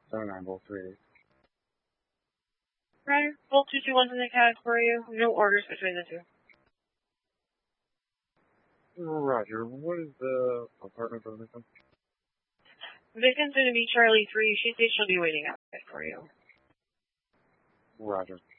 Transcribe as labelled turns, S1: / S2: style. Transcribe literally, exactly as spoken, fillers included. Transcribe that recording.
S1: seven nine Volt three eight.
S2: Right, Volt two two one's in the cab for you. No orders between the two.
S1: Roger. What is the apartment for the victim?
S2: The victim's going to be Charlie three. She says she'll be waiting outside for you.
S1: Roger.